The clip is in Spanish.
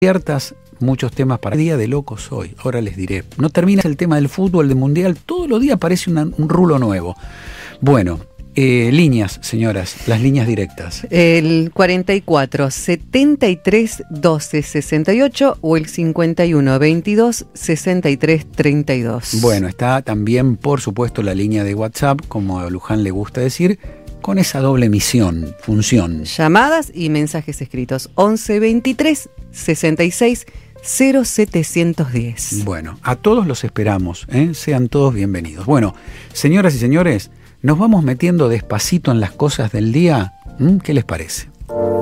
Ciertas, muchos temas para el día de locos hoy. Ahora les diré. No termina el tema del fútbol, del mundial. Todos los días aparece un rulo nuevo. Bueno, líneas, señoras, las líneas directas. El 44 73 12 68 o el 51 22 63 32. Bueno, está también, por supuesto, la línea de WhatsApp, como a Luján le gusta decir, con esa doble función. Llamadas y mensajes escritos 11 23 66 0710. Bueno, a todos los esperamos, sean todos bienvenidos. Bueno, señoras y señores, nos vamos metiendo despacito en las cosas del día. ¿Qué les parece?